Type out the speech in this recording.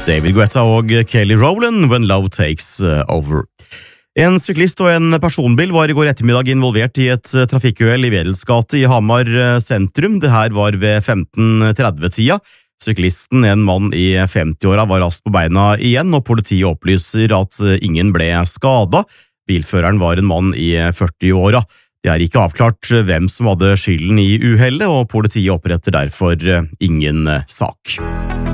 David Guetta og Kelly Rowland, When Love Takes Over. En syklist og en personbil var i går ettermiddag involvert i et trafikkuhell i Wedels gate i Hamar sentrum. Det her var ved 15:30-tida. Syklisten, en mann i 50-åra, var raskt på beina igjen, og politiet opplyser at ingen ble skada. Bilføreren var en mann i 40-åra. Det er ikke avklart hvem som hadde skylden i uhellet, og politiet oppretter derfor ingen sak.